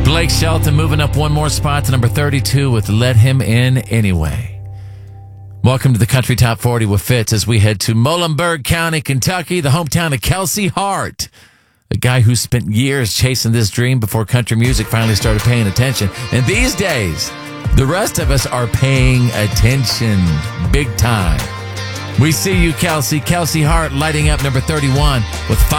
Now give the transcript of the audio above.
Blake Shelton moving up one more spot to number 32 with Let Him In Anyway. Welcome to the Country Top 40 with Fitz as we head to Muhlenberg County, Kentucky, the hometown of Kelsey Hart, a guy who spent years chasing this dream before country music finally started paying attention. And these days, the rest of us are paying attention big time. We see you, Kelsey. Kelsey Hart lighting up number 31 with 5